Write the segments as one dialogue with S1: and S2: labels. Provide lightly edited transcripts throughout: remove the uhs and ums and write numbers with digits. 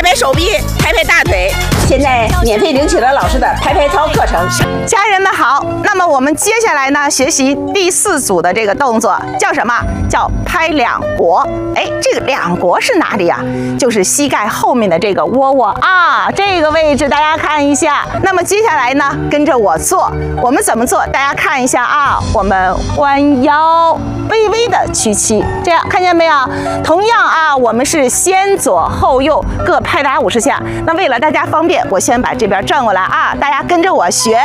S1: 拍手臂，拍拍大腿。现在免费领取了老师的拍拍操课程。
S2: 家人们好，那么我们接下来呢，学习第4组的这个动作叫什么？叫拍两国。哎，这个两国是哪里啊？就是膝盖后面的这个窝窝啊，这个位置大家看一下。那么接下来呢，跟着我做，我们怎么做？大家看一下啊，我们弯腰，微微的屈膝，这样看见没有？同样啊，我们是先左后右各拍打50下。那为了大家方便，我先把这边转过来啊，大家跟着我学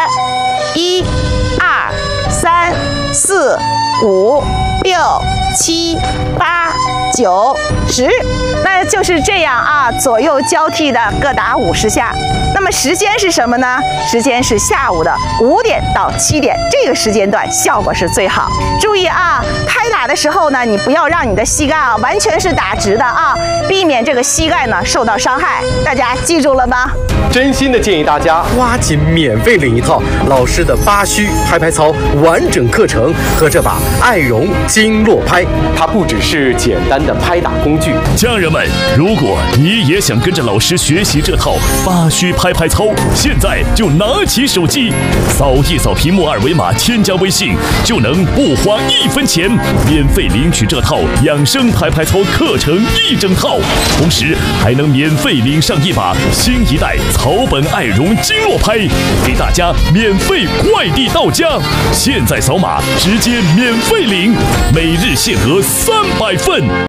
S2: ，1、2、3、4、5、6、7、8、9、10，那就是这样啊，左右交替的各打50下。那么时间是什么呢？时间是下午的5点到7点，这个时间段效果是最好。注意啊，拍打的时候呢，你不要让你的膝盖啊完全是打直的啊，避免这个膝盖呢受到伤害。大家记住了吗？
S3: 真心的建议大家抓紧免费领一套老师的8虚拍拍操完整课程和这把爱绒经络拍，它不只是简单的拍打工具。
S4: 家人们，如果你也想跟着老师学习这套8虚拍拍操，现在就拿起手机，扫一扫屏幕2维码，添加微信，就能不花1分钱免费领取这套养生拍拍操课程1整套，同时还能免费领上一把新一代草本爱绒经络拍，给大家免费快递到家。现在扫码直接免费领，每日限额300份。